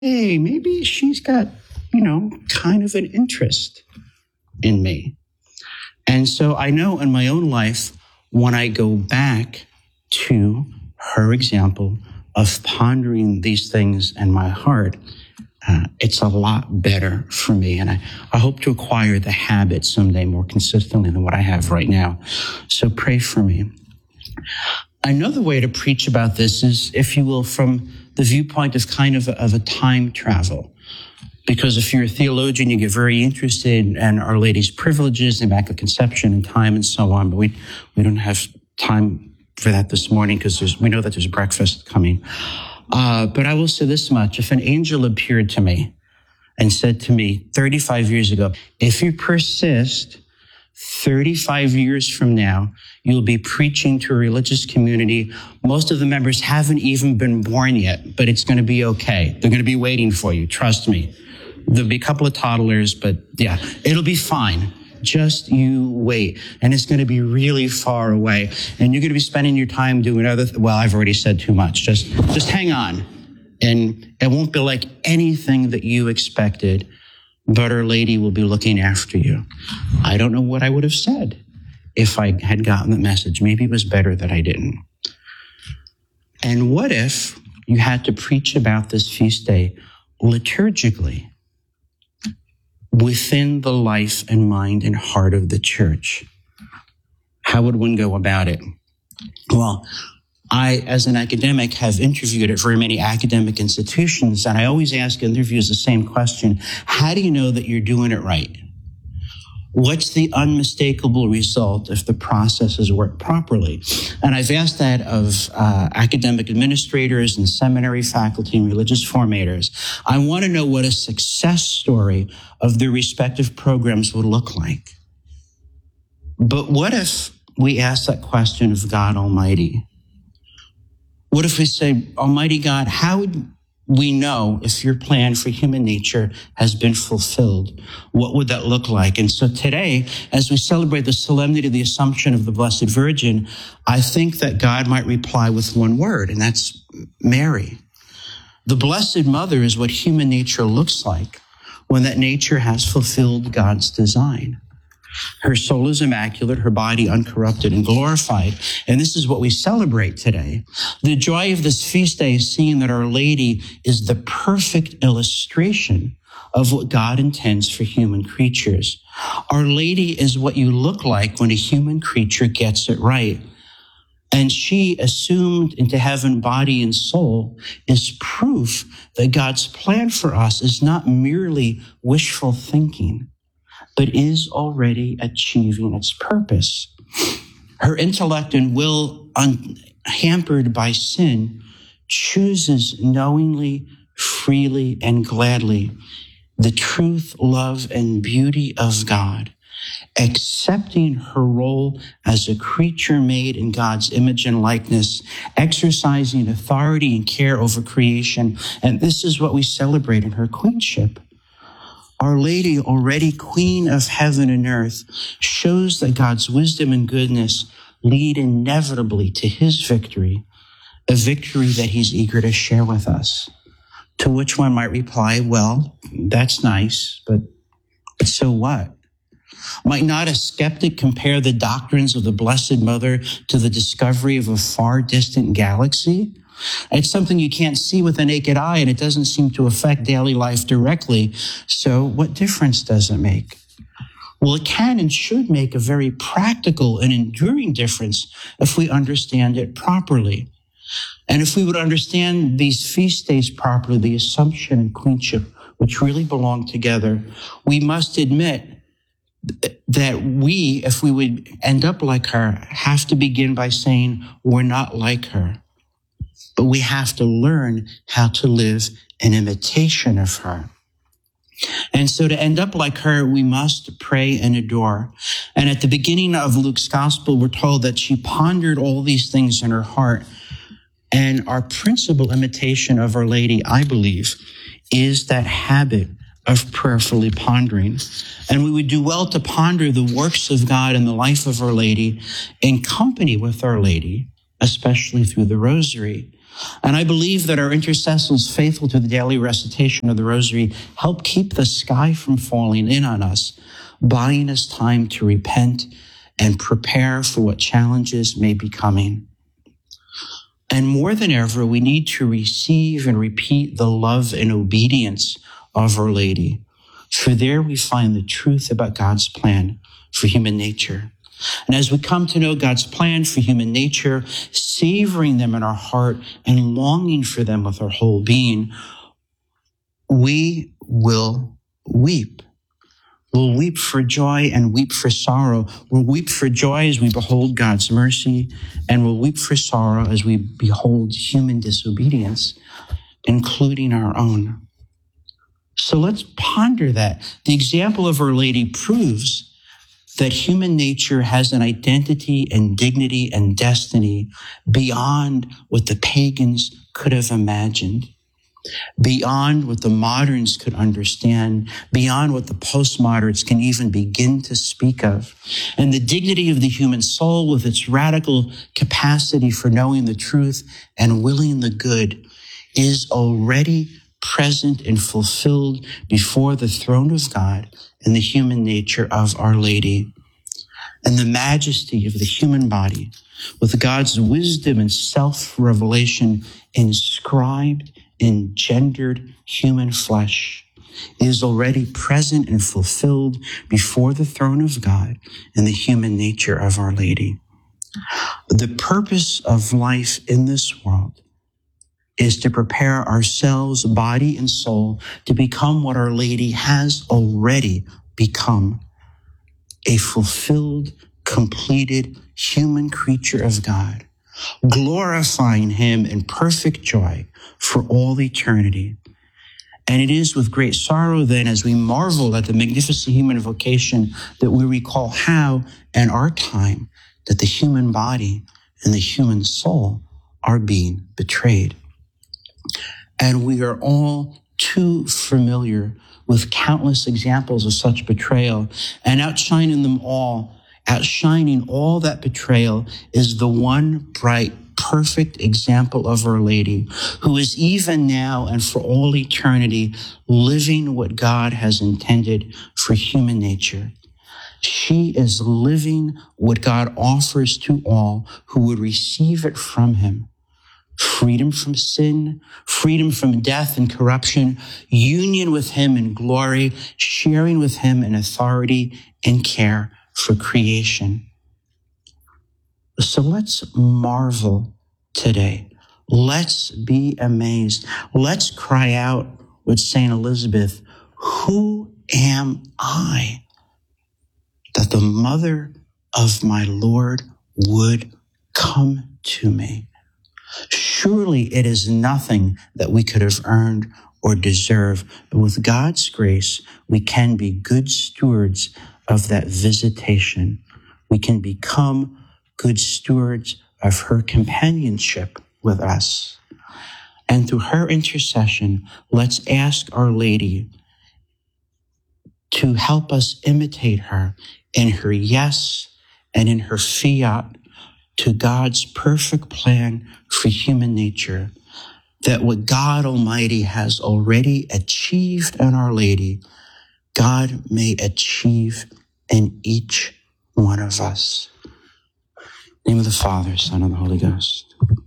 hey, maybe she's got, kind of an interest in me. And so I know in my own life, when I go back to her example of pondering these things in my heart, it's a lot better for me. And I hope to acquire the habit someday more consistently than what I have right now. So pray for me. Another way to preach about this is, if you will, from the viewpoint of kind of a time travel. Because if you're a theologian, you get very interested in Our Lady's privileges, Immaculate Conception and time and so on. But we don't have time for that this morning because we know that there's breakfast coming. But I will say this much. If an angel appeared to me and said to me 35 years ago, if you persist 35 years from now, you'll be preaching to a religious community. Most of the members haven't even been born yet, but it's going to be okay. They're going to be waiting for you. Trust me. There'll be a couple of toddlers, but yeah, it'll be fine. Just you wait. And it's going to be really far away. And you're going to be spending your time doing well, I've already said too much. Just hang on. And it won't be like anything that you expected, but Our Lady will be looking after you. I don't know what I would have said if I had gotten the message. Maybe it was better that I didn't. And what if you had to preach about this feast day liturgically within the life and mind and heart of the church? How would one go about it? Well, I, as an academic, have interviewed at very many academic institutions, and I always ask interviews the same question. How do you know that you're doing it right? What's the unmistakable result if the processes work properly? And I've asked that of academic administrators and seminary faculty and religious formators. I want to know what a success story of their respective programs would look like. But what if we ask that question of God Almighty? What if we say, Almighty God, how would we know if your plan for human nature has been fulfilled? What would that look like? And so today, as we celebrate the solemnity of the Assumption of the Blessed Virgin, I think that God might reply with one word, and that's Mary. The Blessed Mother is what human nature looks like when that nature has fulfilled God's design. Her soul is immaculate, her body uncorrupted and glorified. And this is what we celebrate today. The joy of this feast day is seeing that Our Lady is the perfect illustration of what God intends for human creatures. Our Lady is what you look like when a human creature gets it right. And she, assumed into heaven, body and soul, is proof that God's plan for us is not merely wishful thinking, but is already achieving its purpose. Her intellect and will, unhampered by sin, chooses knowingly, freely, and gladly the truth, love, and beauty of God, accepting her role as a creature made in God's image and likeness, exercising authority and care over creation. And this is what we celebrate in her queenship. Our Lady, already Queen of heaven and earth, shows that God's wisdom and goodness lead inevitably to his victory, a victory that he's eager to share with us. To which one might reply, well, that's nice, but so what? Might not a skeptic compare the doctrines of the Blessed Mother to the discovery of a far distant galaxy? It's something you can't see with the naked eye, and it doesn't seem to affect daily life directly. So what difference does it make? Well, it can and should make a very practical and enduring difference if we understand it properly. And if we would understand these feast days properly, the Assumption and Queenship, which really belong together, we must admit that we, if we would end up like her, have to begin by saying we're not like her. But we have to learn how to live in imitation of her. And so to end up like her, we must pray and adore. And at the beginning of Luke's gospel, we're told that she pondered all these things in her heart. And our principal imitation of Our Lady, I believe, is that habit of prayerfully pondering. And we would do well to ponder the works of God and the life of Our Lady in company with Our Lady, especially through the Rosary. And I believe that our intercessors faithful to the daily recitation of the rosary help keep the sky from falling in on us, buying us time to repent and prepare for what challenges may be coming. And more than ever, we need to receive and repeat the love and obedience of Our Lady. For there we find the truth about God's plan for human nature. And as we come to know God's plan for human nature, savoring them in our heart and longing for them with our whole being, we will weep. We'll weep for joy and weep for sorrow. We'll weep for joy as we behold God's mercy, and we'll weep for sorrow as we behold human disobedience, including our own. So let's ponder that. The example of Our Lady proves that human nature has an identity and dignity and destiny beyond what the pagans could have imagined, beyond what the moderns could understand, beyond what the postmoderns can even begin to speak of. And the dignity of the human soul, with its radical capacity for knowing the truth and willing the good, is already present and fulfilled before the throne of God in the human nature of Our Lady. And the majesty of the human body, with God's wisdom and self-revelation inscribed in gendered human flesh, is already present and fulfilled before the throne of God in the human nature of Our Lady. The purpose of life in this world is to prepare ourselves, body and soul, to become what Our Lady has already become, a fulfilled, completed human creature of God, glorifying Him in perfect joy for all eternity. And it is with great sorrow then, as we marvel at the magnificent human vocation, that we recall how in our time that the human body and the human soul are being betrayed. And we are all too familiar with countless examples of such betrayal, and outshining all that betrayal is the one bright, perfect example of Our Lady, who is even now and for all eternity living what God has intended for human nature. She is living what God offers to all who would receive it from Him. Freedom from sin, freedom from death and corruption, union with Him in glory, sharing with Him in authority and care for creation. So let's marvel today. Let's be amazed. Let's cry out with Saint Elizabeth, "Who am I that the mother of my Lord would come to me?" Surely it is nothing that we could have earned or deserve, but with God's grace, we can be good stewards of that visitation. We can become good stewards of her companionship with us. And through her intercession, let's ask Our Lady to help us imitate her in her yes and in her fiat to God's perfect plan for human nature, that what God Almighty has already achieved in Our Lady, God may achieve in each one of us. In the name of the Father, Son, and the Holy Ghost.